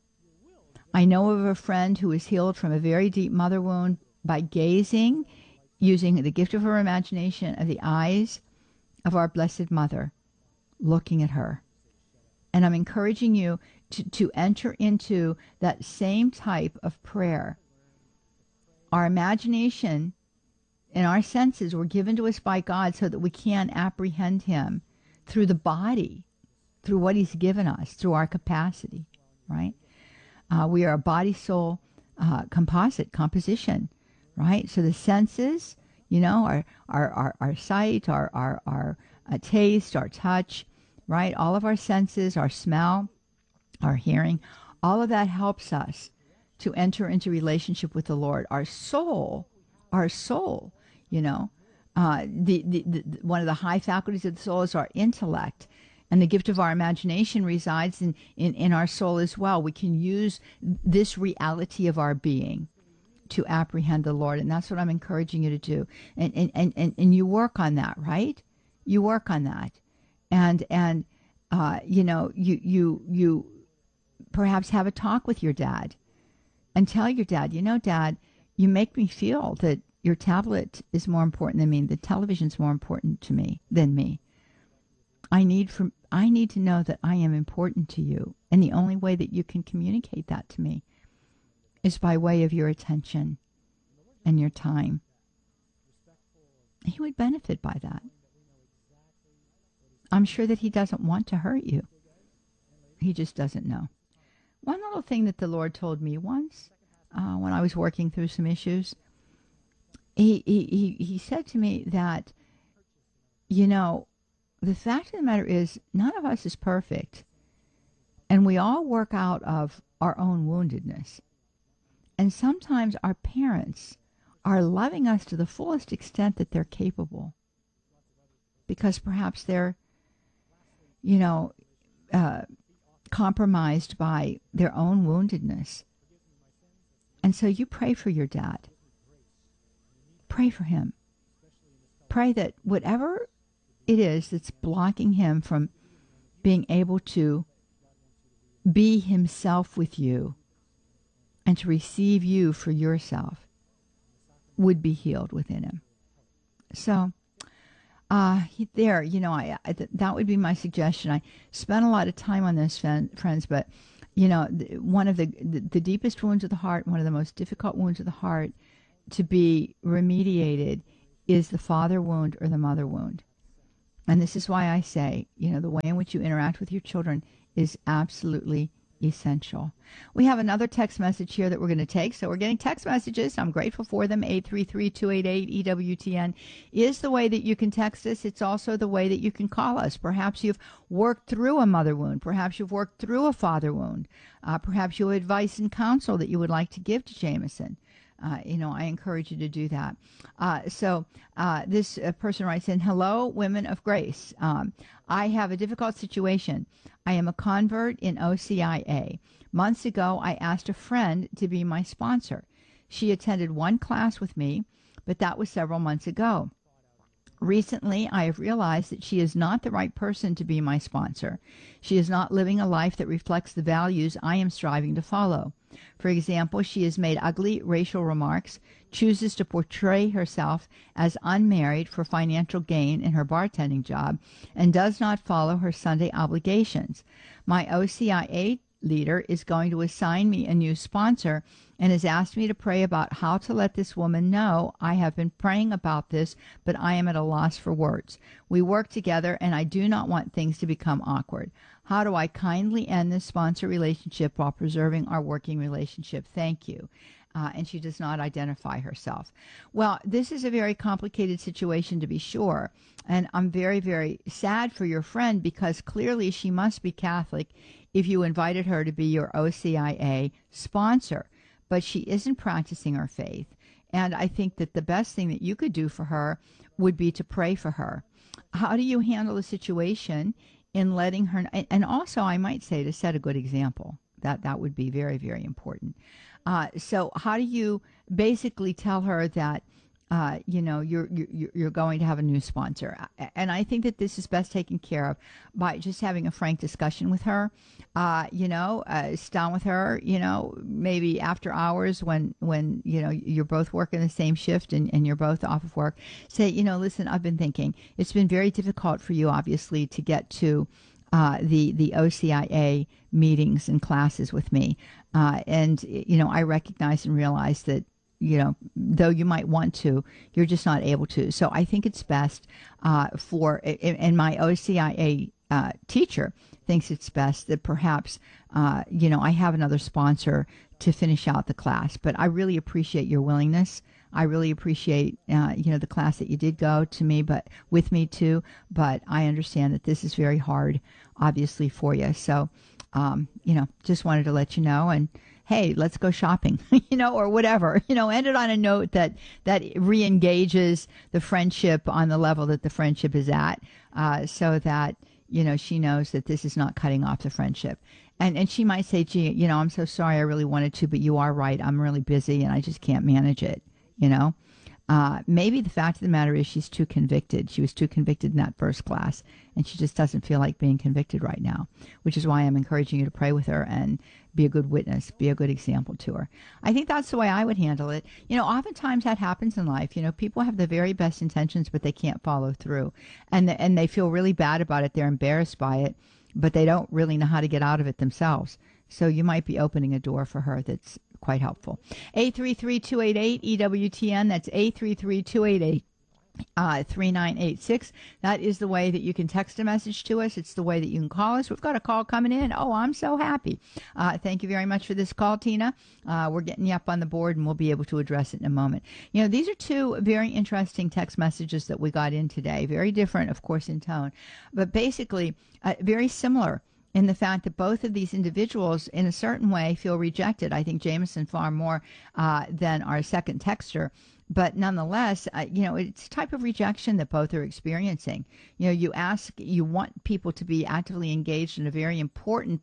I know of a friend who was healed from a very deep mother wound by gazing, using the gift of her imagination, of the eyes of our Blessed Mother, looking at her. And I'm encouraging you to, to enter into that same type of prayer. Our imagination and our senses were given to us by God so that we can apprehend him through the body, through what he's given us, through our capacity, right? Uh, we are a body-soul uh, composite, composition, right? So the senses, you know, our our our, our sight, our our our uh, taste, our touch, right? All of our senses, our smell, our hearing, all of that helps us to enter into relationship with the Lord. Our soul, our soul, you know, uh, the, the the one of the high faculties of the soul is our intellect. And the gift of our imagination resides in, in, in our soul as well. We can use this reality of our being to apprehend the Lord. And that's what I'm encouraging you to do. And and, and, and, and you work on that, right? You work on that. And, and uh, you know, you, you, you perhaps have a talk with your dad and tell your dad, you know, Dad, you make me feel that your tablet is more important than me. The television's more important to me than me. I need for I need to know that I am important to you. And the only way that you can communicate that to me is by way of your attention and your time. He would benefit by that. I'm sure that he doesn't want to hurt you. He just doesn't know. One little thing that the Lord told me once uh, when I was working through some issues, he, he, he, he said to me that, you know, the fact of the matter is, none of us is perfect. And we all work out of our own woundedness. And sometimes our parents are loving us to the fullest extent that they're capable, because perhaps they're, you know, uh, compromised by their own woundedness. And so you pray for your dad. Pray for him. Pray that whatever it is that's blocking him from being able to be himself with you and to receive you for yourself would be healed within him. So, uh, there, you know, I, I that would be my suggestion. I spent a lot of time on this, friends, but, you know, one of the, the, the deepest wounds of the heart, one of the most difficult wounds of the heart to be remediated is the father wound or the mother wound. And this is why I say, you know, the way in which you interact with your children is absolutely essential. We have another text message here that we're going to take. So we're getting text messages. I'm grateful for them. eight three three, two eight eight, E W T N is the way that you can text us. It's also the way that you can call us. Perhaps you've worked through a mother wound. Perhaps you've worked through a father wound. Uh, perhaps you have advice and counsel that you would like to give to Jameson. Uh, you know, I encourage you to do that. Uh, so uh, this uh, person writes in, hello, women of grace. Um, I have a difficult situation. I am a convert in O C I A. Months ago, I asked a friend to be my sponsor. She attended one class with me, but that was several months ago. Recently, I have realized that she is not the right person to be my sponsor. She is not living a life that reflects the values I am striving to follow. For example, she has made ugly racial remarks, chooses to portray herself as unmarried for financial gain in her bartending job, and does not follow her Sunday obligations. My O C I A leader is going to assign me a new sponsor and has asked me to pray about how to let this woman know I have been praying about this, but I am at a loss for words. We work together, and I do not want things to become awkward. How do I kindly end this sponsor relationship while preserving our working relationship? Thank you. Uh, and she does not identify herself. Well, this is a very complicated situation, to be sure. And I'm very, very sad for your friend, because clearly she must be Catholic if you invited her to be your O C I A sponsor. But she isn't practicing her faith. And I think that the best thing that you could do for her would be to pray for her. How do you handle the situation in letting her, and also I might say to set a good example. That that would be very, very important. Uh, so how do you basically tell her that, uh, you know, you're, you're you're going to have a new sponsor? And I think that this is best taken care of by just having a frank discussion with her. Uh, you know, uh, sit down with her, you know, maybe after hours when, when you know, you're both working the same shift and, and you're both off of work. Say, you know, listen, I've been thinking. It's been very difficult for you, obviously, to get to Uh, the the O C I A meetings and classes with me, uh, and you know I recognize and realize that you know though you might want to, you're just not able to. So I think it's best uh, for and my O C I A uh, teacher thinks it's best that perhaps uh, you know I have another sponsor to finish out the class. But I really appreciate your willingness. I really appreciate, uh, you know, the class that you did go to me, but with me too. But I understand that this is very hard, obviously, for you. So, um, you know, just wanted to let you know. And hey, let's go shopping, you know, or whatever. You know, end it on a note that that re-engages the friendship on the level that the friendship is at, uh, so that you know she knows that this is not cutting off the friendship. And and she might say, gee, you know, I'm so sorry, I really wanted to, but you are right. I'm really busy and I just can't manage it. You know, uh, maybe the fact of the matter is she's too convicted. She was too convicted in that first class, and she just doesn't feel like being convicted right now, which is why I'm encouraging you to pray with her and be a good witness, be a good example to her. I think that's the way I would handle it. You know, oftentimes that happens in life. You know, people have the very best intentions, but they can't follow through, and the, and they feel really bad about it. They're embarrassed by it, but they don't really know how to get out of it themselves. So you might be opening a door for her that's quite helpful. eight three three, two eight eight, E W T N. That's eight three three, two eight eight, three nine eight six. That is the way that you can text a message to us. It's the way that you can call us. We've got a call coming in. Oh, I'm so happy. Uh, thank you very much for this call, Tina. Uh, we're getting you up on the board, and we'll be able to address it in a moment. You know, these are two very interesting text messages that we got in today. Very different, of course, in tone, but basically uh, very similar. in the fact that both of these individuals, in a certain way, feel rejected. I think Jameson far more uh, than our second texter. But nonetheless, uh, you know, it's a type of rejection that both are experiencing. You know, you ask, you want people to be actively engaged in a very important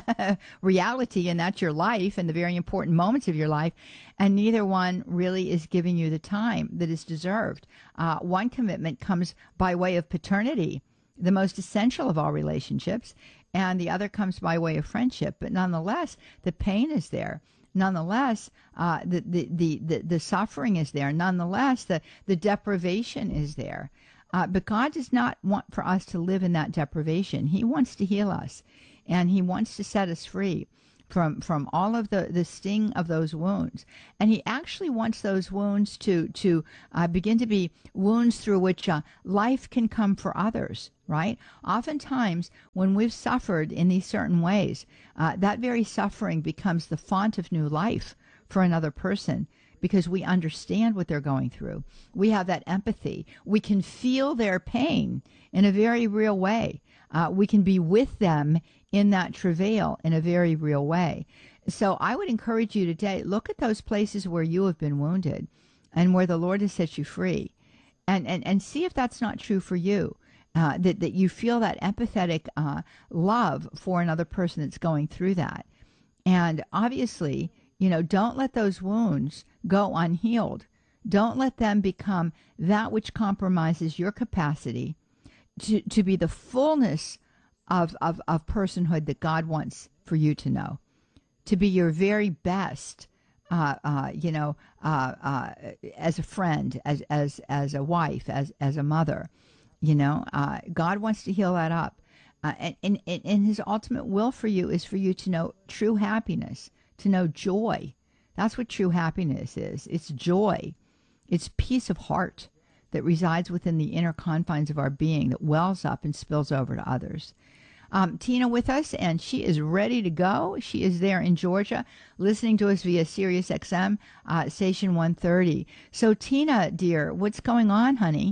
reality, and that's your life and the very important moments of your life, and neither one really is giving you the time that is deserved. Uh, one commitment comes by way of paternity, the most essential of all relationships, and the other comes by way of friendship. But nonetheless, the pain is there. Nonetheless, uh, the, the, the, the, the suffering is there. Nonetheless, the, the deprivation is there. Uh, but God does not want for us to live in that deprivation. He wants to heal us, and He wants to set us free from from all of the, the sting of those wounds. And He actually wants those wounds to, to uh, begin to be wounds through which uh, life can come for others, right? Oftentimes, when we've suffered in these certain ways, uh, that very suffering becomes the font of new life for another person, because we understand what they're going through. We have that empathy. We can feel their pain in a very real way. Uh, we can be with them in that travail in a very real way. So I would encourage you today, look at those places where you have been wounded and where the Lord has set you free, and, and, and see if that's not true for you, uh, that, that you feel that empathetic uh, love for another person that's going through that. And obviously, you know, don't let those wounds go unhealed. Don't let them become that which compromises your capacity to, to be the fullness of, of, of personhood that God wants for you to know, to be your very best, uh, uh, you know, uh, uh, as a friend, as, as, as a wife, as, as a mother. You know, uh, God wants to heal that up. Uh, and, and, and His ultimate will for you is for you to know true happiness, to know joy. That's what true happiness is. It's joy. It's peace of heart that resides within the inner confines of our being, that wells up and spills over to others. Um, Tina with us, and she is ready to go. She is there in Georgia, listening to us via Sirius X M, uh, station one thirty. So, Tina, dear, what's going on, honey?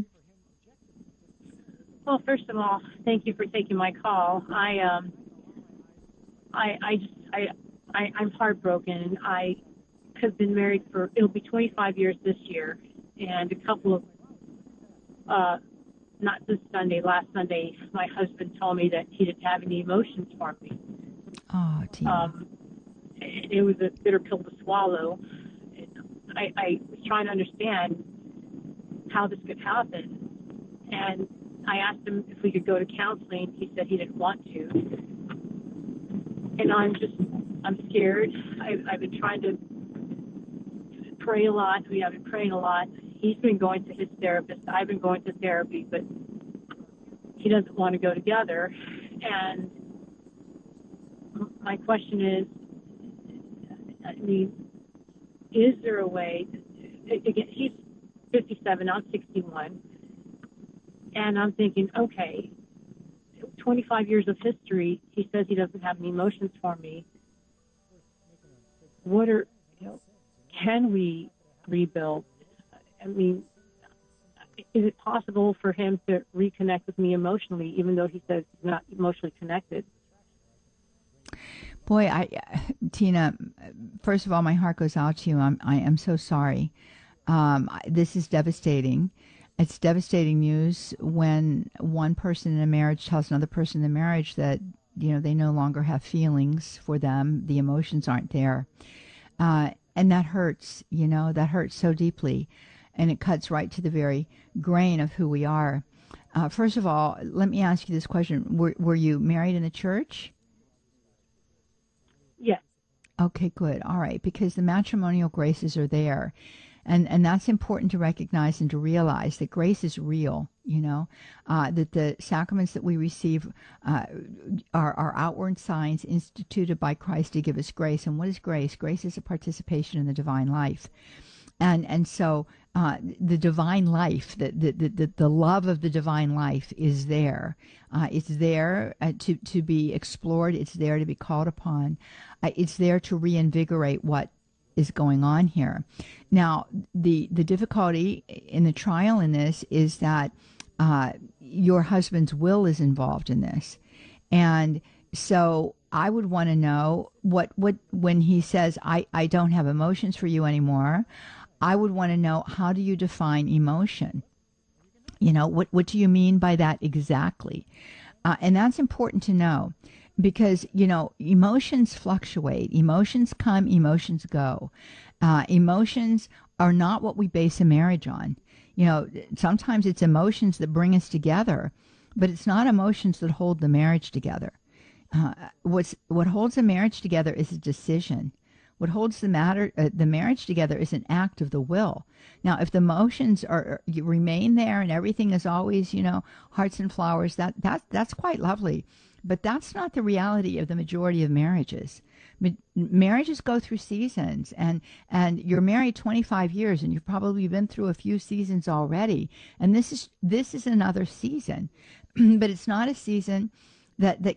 Well, first of all, thank you for taking my call. I, um, I, I just, I, I, I'm heartbroken. I have been married for, it'll be twenty-five years this year, and a couple of, uh, not this Sunday, last Sunday, my husband told me that he didn't have any emotions for me. Oh, Tina. Um, it, it was a bitter pill to swallow. I, I was trying to understand how this could happen, and I asked him if we could go to counseling. He said he didn't want to. And I'm just, I'm scared. I, I've been trying to pray a lot. We have been praying a lot. He's been going to his therapist. I've been going to therapy, but he doesn't want to go together. And my question is, I mean, is there a way, to, again, he's fifty-seven, I'm sixty-one, and I'm thinking, okay, twenty-five years of history, he says he doesn't have any emotions for me. What are, you know, can we rebuild? I mean, is it possible for him to reconnect with me emotionally, even though he says he's not emotionally connected? Boy, I, Tina, first of all, my heart goes out to you. I'm, I am so sorry. Um, this is devastating. It's devastating news when one person in a marriage tells another person in the marriage that, you know, they no longer have feelings for them. The emotions aren't there. Uh, and that hurts, you know, that hurts so deeply. And it cuts right to the very grain of who we are. Uh, first of all, let me ask you this question. Were, were you married in a church? Yes. Okay, good. All right. Because the matrimonial graces are there. And and that's important to recognize and to realize that grace is real, you know, uh, that the sacraments that we receive uh, are, are outward signs instituted by Christ to give us grace. And what is grace? Grace is a participation in the divine life. And and so uh, the divine life, the, the, the, the love of the divine life is there. Uh, it's there uh, to, to be explored. It's there to be called upon. Uh, it's there to reinvigorate what is going on here. Now, the, the difficulty in the trial in this is that uh, your husband's will is involved in this. And so I would want to know what, what when he says, I, I don't have emotions for you anymore, I would want to know, how do you define emotion? You know, what, what do you mean by that exactly? Uh, and that's important to know because, you know, emotions fluctuate. Emotions come, emotions go. Uh, emotions are not what we base a marriage on. You know, sometimes it's emotions that bring us together, but it's not emotions that hold the marriage together. Uh, what's what holds a marriage together is a decision. What holds the matter, uh, the marriage together is an act of the will. Now, if the emotions are you remain there and everything is always, you know, hearts and flowers, that that that's quite lovely, but that's not the reality of the majority of marriages. Ma- marriages go through seasons, and and you're married twenty-five years, and you've probably been through a few seasons already, and this is this is another season, but it's not a season that that